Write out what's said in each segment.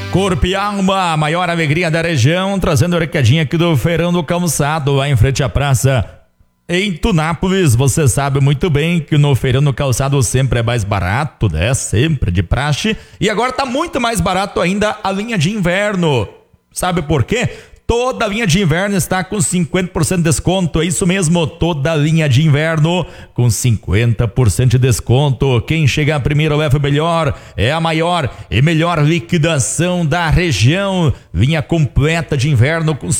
Corpo e alma, a maior alegria da região, trazendo o recadinho aqui do Feirão do Calçado, lá em frente à praça em Tunápolis. Você sabe muito bem que no Feirão do Calçado sempre é mais barato, né? Sempre de praxe. E agora tá muito mais barato ainda a linha de inverno. Sabe por quê? Toda a linha de inverno está com 50% de desconto, é isso mesmo, toda a linha de inverno com 50% de desconto. Quem chegar primeiro leva o melhor, é a maior e melhor liquidação da região. Linha completa de inverno com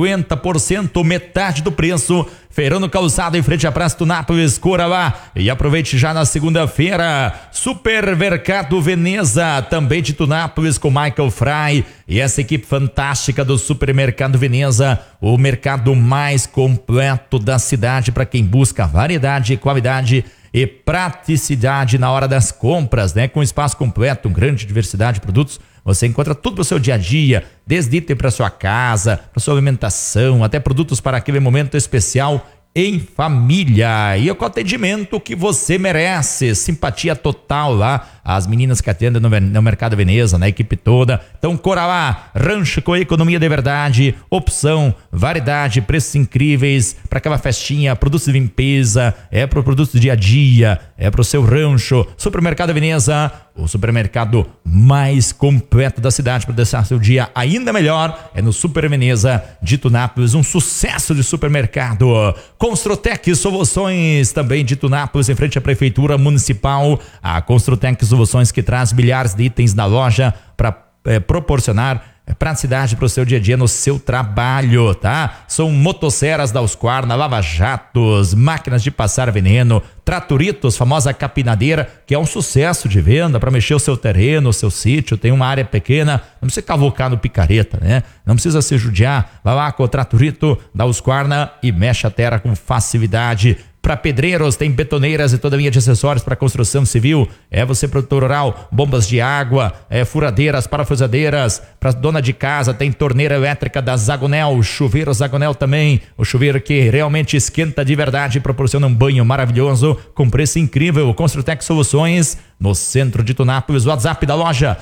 50%, metade do preço. Feirão do Calçado em frente à Praça Tunápolis, corra lá e aproveite já na segunda-feira. Supermercado Veneza, também de Tunápolis, com Michael Fry e essa equipe fantástica do Supermercado Veneza, o mercado mais completo da cidade para quem busca variedade, qualidade e praticidade na hora das compras, né? Com espaço completo, grande diversidade de produtos. Você encontra tudo para o seu dia a dia, desde item para sua casa, para sua alimentação, até produtos para aquele momento especial em família. E o atendimento que você merece, simpatia total lá, as meninas que atendem no Mercado Veneza, na equipe toda. Então corra lá, rancho com economia de verdade, opção, variedade, preços incríveis para aquela festinha, produtos de limpeza, é para o produto do dia a dia, é para o seu rancho. Supermercado Veneza, o supermercado mais completo da cidade para deixar seu dia ainda melhor, é no Super Veneza de Tunápolis, um sucesso de supermercado. Construtec Soluções, também de Tunápolis, em frente à Prefeitura Municipal. A Construtec Soluções, que traz milhares de itens na loja para proporcionar praticidade para o seu dia a dia no seu trabalho, tá? São motosserras da Husqvarna, lava-jatos, máquinas de passar veneno, tratoritos, famosa capinadeira, que é um sucesso de venda para mexer o seu terreno, o seu sítio, tem uma área pequena, não precisa cavocar no picareta, né? Não precisa se judiar, vai lá com o tratorito da Husqvarna e mexe a terra com facilidade. Para pedreiros, tem betoneiras e toda a linha de acessórios para construção civil. É você, produtor rural, bombas de água, furadeiras, parafusadeiras. Para dona de casa, tem torneira elétrica da Zagonel, chuveiro Zagonel também. O chuveiro que realmente esquenta de verdade e proporciona um banho maravilhoso com preço incrível. Construtec Soluções, no centro de Tunápolis. WhatsApp da loja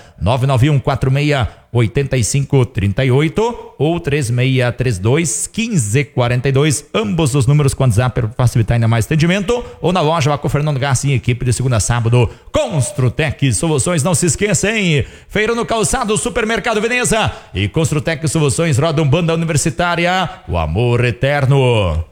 991468538 ou 36321542. Ambos os números com WhatsApp para facilitar ainda mais atendimento. Ou na loja lá com o Fernando Garcia em equipe de segunda a sábado. Construtec Soluções, não se esqueçam. Feirão no Calçado, Supermercado Veneza e Construtec Soluções, rodam banda universitária, o amor eterno.